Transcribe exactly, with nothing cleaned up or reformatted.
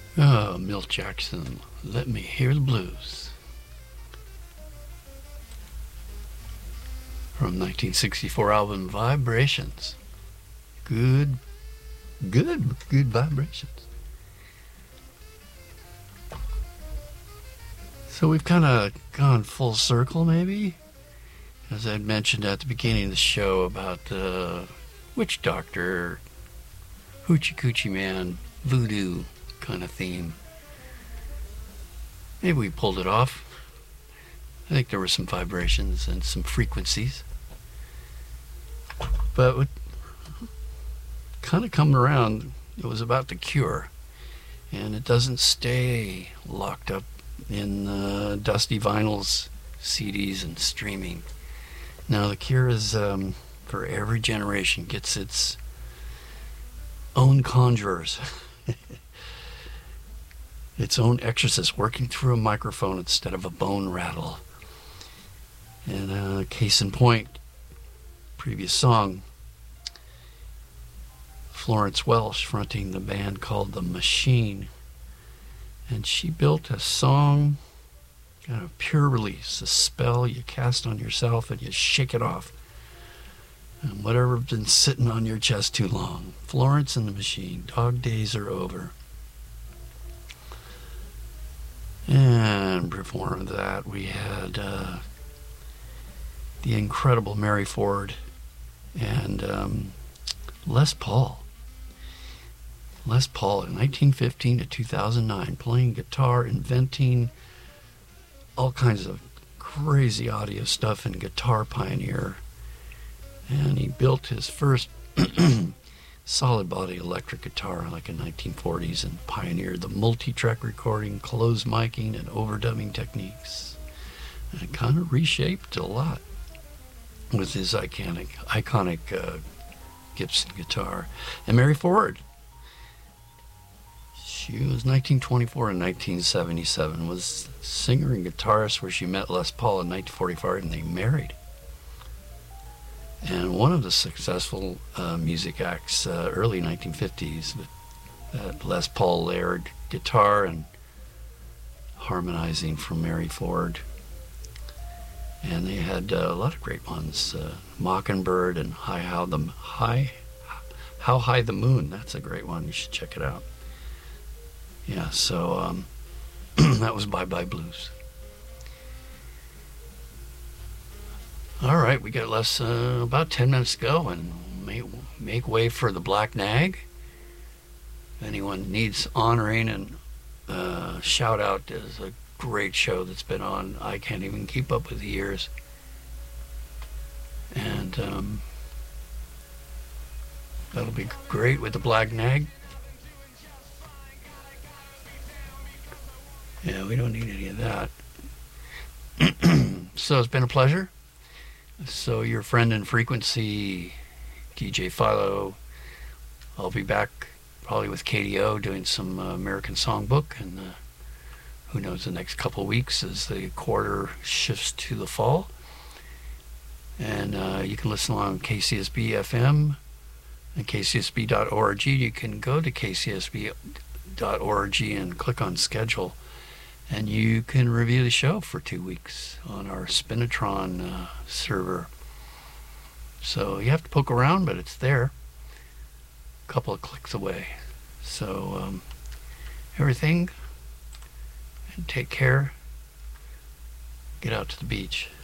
Oh, Milt Jackson, Let Me Hear the Blues. From nineteen sixty-four album Vibrations. Good, good, good vibrations. So we've kind of gone full circle, maybe? As I mentioned at the beginning of the show about the witch doctor, hoochie coochie man, voodoo kind of theme. Maybe we pulled it off. I think there were some vibrations and some frequencies. But what kind of coming around, it was about The Cure. And it doesn't stay locked up in uh, dusty vinyls, C Ds, and streaming. Now, The Cure is, um, for every generation, gets its own conjurers. Its own exorcist working through a microphone instead of a bone rattle. And uh, case in point, previous song, Florence Welch fronting the band called The Machine. And she built a song, kind of pure release, a spell you cast on yourself and you shake it off. And whatever's been sitting on your chest too long. Florence and the Machine, Dog Days Are Over. And before that, we had uh, the incredible Mary Ford and um, Les Paul. Les Paul in nineteen fifteen to two thousand nine, playing guitar, inventing all kinds of crazy audio stuff, and guitar pioneer. And he built his first solid body electric guitar like in nineteen forties and pioneered the multi-track recording, closed miking, and overdubbing techniques. And it kind of reshaped a lot with his iconic, iconic uh, Gibson guitar. And Mary Ford, she was nineteen twenty-four and nineteen seventy-seven, was singer and guitarist where she met Les Paul in nineteen forty-five and they married. And one of the successful uh, music acts, uh, early nineteen fifties, that Les Paul layered guitar and harmonizing from Mary Ford. And they had uh, a lot of great ones, uh, Mockingbird and High How the High How High the Moon. That's a great one. You should check it out. Yeah, so um, that was Bye Bye Blues. All right, we got less, uh, about ten minutes to go, and make, make way for the Black Nag. If anyone needs honoring and uh, shout out, there's a great show that's been on. I can't even keep up with the years. And um, that'll be great with the Black Nag. Yeah, we don't need any of that. So it's been a pleasure. So your friend in frequency, D J Philo, I'll be back probably with K D O doing some uh, American Songbook, and uh, who knows, the next couple of weeks as the quarter shifts to the fall. And uh, you can listen on K C S B F M and K C S B dot org. You can go to K C S B dot org and click on schedule, and you can review the show for two weeks on our Spinitron uh, server. So you have to poke around, but it's there. A couple of clicks away. So um, everything, and take care. Get out to the beach.